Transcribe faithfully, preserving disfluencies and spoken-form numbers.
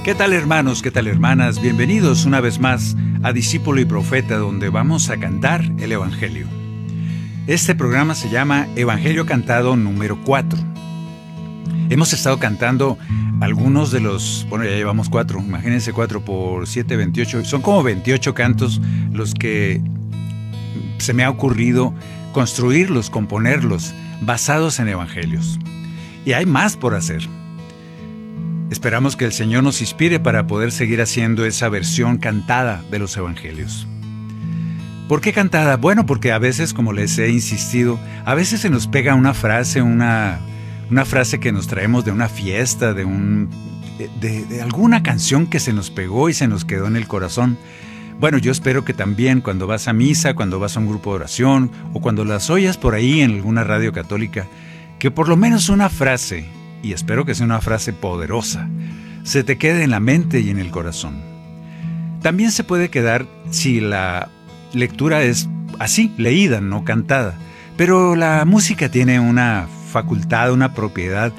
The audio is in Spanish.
¿Qué tal, hermanos? ¿Qué tal, hermanas? Bienvenidos una vez más a Discípulo y Profeta, donde vamos a cantar el Evangelio. Este programa se llama Evangelio Cantado número cuatro. Hemos estado cantando algunos de los... Bueno, ya llevamos cuatro, imagínense cuatro por siete, veintiocho. Son como veintiocho cantos los que se me ha ocurrido construirlos, componerlos, basados en evangelios. Y hay más por hacer. Esperamos que el Señor nos inspire para poder seguir haciendo esa versión cantada de los evangelios. ¿Por qué cantada? Bueno, porque a veces, como les he insistido, a veces se nos pega una frase, una, una frase que nos traemos de una fiesta, de, un, de, de alguna canción que se nos pegó y se nos quedó en el corazón. Bueno, yo espero que también cuando vas a misa, cuando vas a un grupo de oración o cuando las oyas por ahí en alguna radio católica, que por lo menos una frase, y espero que sea una frase poderosa, se te quede en la mente y en el corazón. También se puede quedar si la lectura es así, leída, no cantada, pero la música tiene una facultad, una propiedad